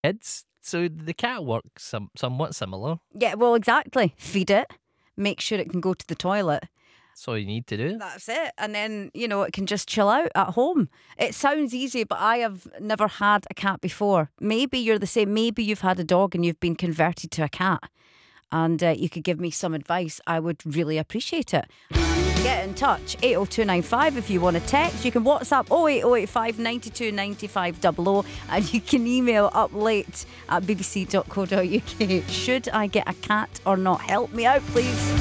kids. So the cat works somewhat similar. Yeah, well, exactly. Feed it, make sure it can go to the toilet. That's all you need to do. That's it. And then, it can just chill out at home. It sounds easy, but I have never had a cat before. Maybe you're the same. Maybe you've had a dog and you've been converted to a cat. And you could give me some advice. I would really appreciate it. Get in touch, 80295 if you want to text. You can WhatsApp 08085 92 95 00, and you can email uplate@bbc.co.uk. Should I get a cat or not? Help me out, please.